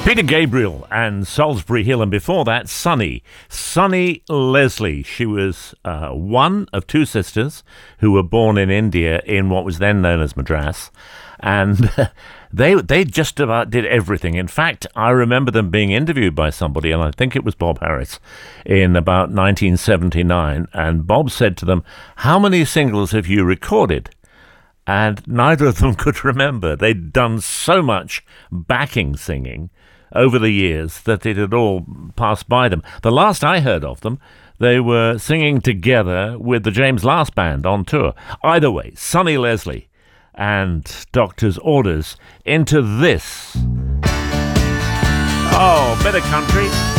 Peter Gabriel and Salisbury Hill, and before that, Sunny Leslie. She was one of two sisters who were born in India in what was then known as Madras, and they just about did everything. In fact, I remember them being interviewed by somebody, and I think it was Bob Harris, in about 1979, and Bob said to them, "How many singles have you recorded?" And neither of them could remember. They'd done so much backing singing over the years that it had all passed by them. The last I heard of them, they were singing together with the James Last Band on tour. Either way, Sunny Leslie and Doctor's Orders into this. Oh, bit of country.